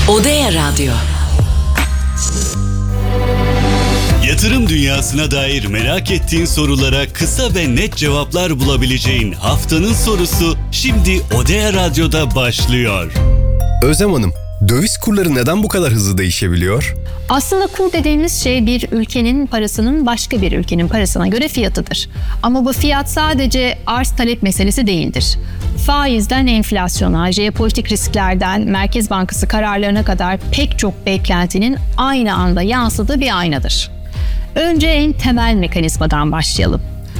Odea Radyo. Yatırım dünyasına dair merak ettiğin sorulara kısa ve net cevaplar bulabileceğin haftanın sorusu şimdi Odea Radyo'da başlıyor. Özlem Hanım, döviz kurları neden bu kadar hızlı değişebiliyor? Aslında kur dediğimiz şey bir ülkenin parasının başka bir ülkenin parasına göre fiyatıdır. Ama bu fiyat sadece arz talep meselesi değildir. Faizden enflasyona, jeopolitik risklerden Merkez Bankası kararlarına kadar pek çok beklentinin aynı anda yansıdığı bir aynadır. Önce en temel mekanizmadan başlayalım.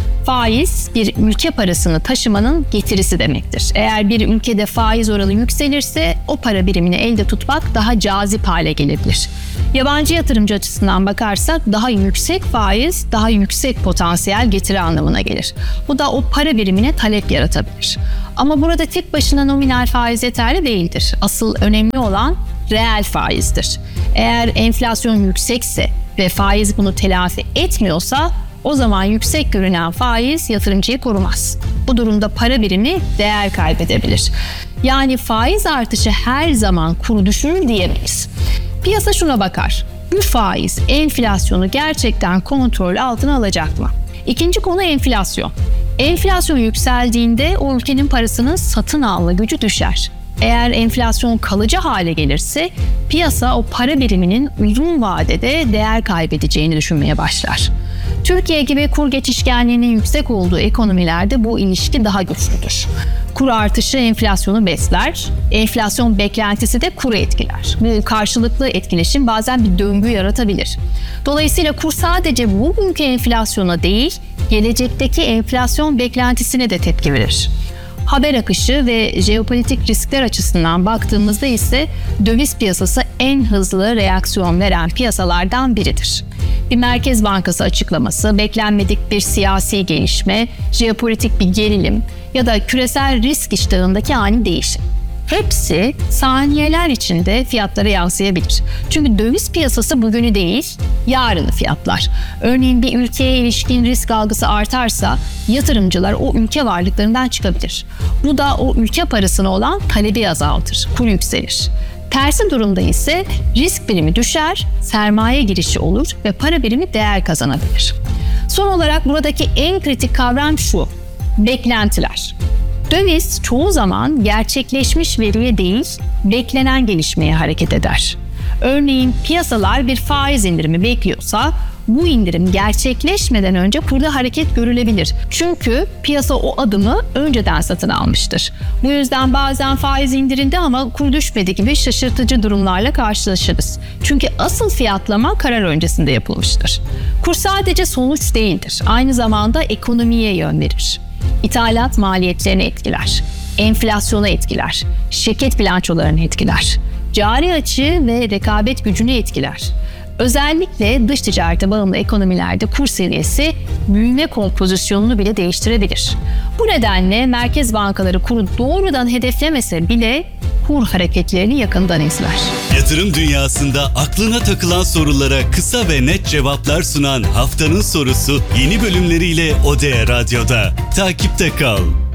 Faiz, bir ülke parasını taşımanın getirisi demektir. Eğer bir ülkede faiz oranı yükselirse o para birimini elde tutmak daha cazip hale gelebilir. Yabancı yatırımcı açısından bakarsak daha yüksek faiz, daha yüksek potansiyel getiri anlamına gelir. Bu da o para birimine talep yaratabilir. Ama burada tek başına nominal faiz yeterli değildir. Asıl önemli olan reel faizdir. Eğer enflasyon yüksekse ve faiz bunu telafi etmiyorsa o zaman yüksek görünen faiz yatırımcıyı korumaz. Bu durumda para birimi değer kaybedebilir. Yani faiz artışı her zaman kuru düşürür diyemeyiz. Piyasa şuna bakar. Bu faiz enflasyonu gerçekten kontrol altına alacak mı? İkinci konu enflasyon. Enflasyon yükseldiğinde o ülkenin parasının satın alma gücü düşer. Eğer enflasyon kalıcı hale gelirse piyasa o para biriminin uzun vadede değer kaybedeceğini düşünmeye başlar. Türkiye gibi kur geçişkenliğinin yüksek olduğu ekonomilerde bu ilişki daha güçlüdür. Kur artışı enflasyonu besler, enflasyon beklentisi de kuru etkiler. Bu karşılıklı etkileşim bazen bir döngü yaratabilir. Dolayısıyla kur sadece bugünkü enflasyona değil, gelecekteki enflasyon beklentisine de tepki verir. Haber akışı ve jeopolitik riskler açısından baktığımızda ise döviz piyasası en hızlı reaksiyon veren piyasalardan biridir. Bir Merkez Bankası açıklaması, beklenmedik bir siyasi gelişme, jeopolitik bir gerilim ya da küresel risk iştahındaki ani değişim. Hepsi saniyeler içinde fiyatlara yansıyabilir. Çünkü döviz piyasası bugünü değil, yarını fiyatlar. Örneğin bir ülkeye ilişkin risk algısı artarsa yatırımcılar o ülke varlıklarından çıkabilir. Bu da o ülke parasına olan talebi azaltır, kur yükselir. Tersi durumda ise risk birimi düşer, sermaye girişi olur ve para birimi değer kazanabilir. Son olarak buradaki en kritik kavram şu: beklentiler. Döviz çoğu zaman gerçekleşmiş veriye değil, beklenen gelişmeye hareket eder. Örneğin piyasalar bir faiz indirimi bekliyorsa, bu indirim gerçekleşmeden önce kurda hareket görülebilir. Çünkü piyasa o adımı önceden satın almıştır. Bu yüzden bazen faiz indirildi ama kur düşmedi gibi şaşırtıcı durumlarla karşılaşırız. Çünkü asıl fiyatlama karar öncesinde yapılmıştır. Kur sadece sonuç değildir, aynı zamanda ekonomiye yön verir. İthalat maliyetlerini etkiler, enflasyonu etkiler, şirket bilançolarını etkiler, cari açığı ve rekabet gücünü etkiler. Özellikle dış ticarete bağımlı ekonomilerde kur seviyesi büyüme kompozisyonunu bile değiştirebilir. Bu nedenle merkez bankaları kuru doğrudan hedeflemese bile kur hareketlerini yakından izler. Yatırım dünyasında aklına takılan sorulara kısa ve net cevaplar sunan haftanın sorusu yeni bölümleriyle Odea Radyo'da. Takipte kal.